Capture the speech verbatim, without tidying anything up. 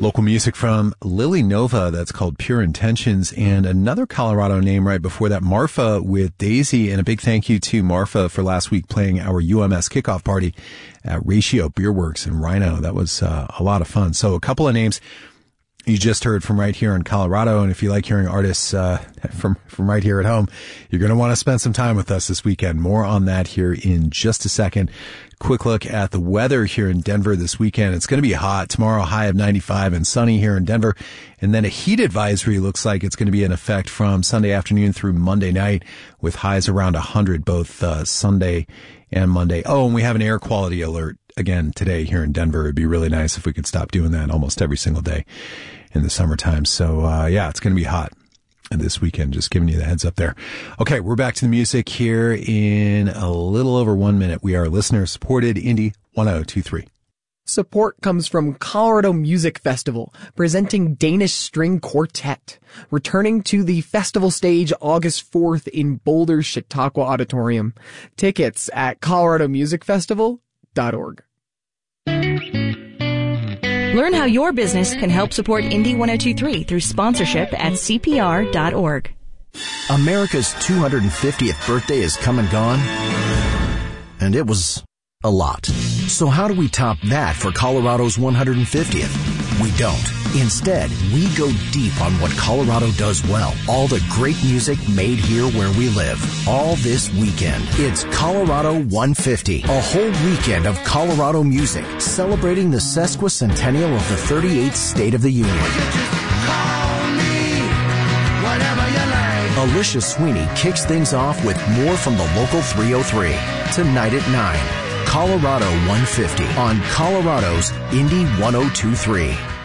Local music from Lily Nova, that's called Pure Intentions, and another Colorado name right before that, Marfa with Daisy. And a big thank you to Marfa for last week playing our U M S kickoff party at Ratio Beer Works in Rhino. That was uh, a lot of fun. So a couple of names you just heard from right here in Colorado. And if you like hearing artists uh, from from right here at home, you're going to want to spend some time with us this weekend. More on that here in just a second. Quick look at the weather here in Denver this weekend. It's going to be hot tomorrow, high of ninety-five and sunny here in Denver. And then a heat advisory looks like it's going to be in effect from Sunday afternoon through Monday night with highs around one hundred both uh, Sunday and Monday. Oh, and we have an air quality alert again today here in Denver. It'd be really nice if we could stop doing that almost every single day in the summertime. So, uh, yeah, it's going to be hot this weekend. Just giving you the heads up there. Okay, we're back to the music here in a little over one minute. We are listener supported Indie one oh two three. Support comes from Colorado Music Festival, presenting Danish String Quartet, returning to the festival stage August fourth in Boulder's Chautauqua Auditorium. Tickets at colorado music festival dot org. Learn how your business can help support Indie one oh two three through sponsorship at C P R dot org. America's two hundred fiftieth birthday is come and gone, and it was a lot. So how do we top that for Colorado's one hundred fiftieth? We don't. Instead, we go deep on what Colorado does well. All the great music made here where we live. All this weekend. It's Colorado one fifty. A whole weekend of Colorado music celebrating the sesquicentennial of the thirty-eighth State of the Union. Alicia Sweeney kicks things off with more from the local three oh three. Tonight at nine. Colorado one fifty on Colorado's Indie one oh two three.